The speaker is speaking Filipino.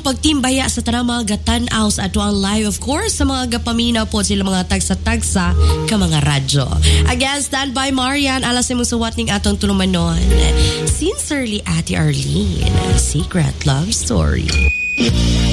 pagtimbaya sa tanang mga gatan-aw sa ato ang live, of course, sa mga gapamina po sila mga tagsa-tagsa ka mga radyo. Again, stand by Marian, alas mo suwat ning atong tulumanon. Sincerely, Ate Arlene, Secret Love Story.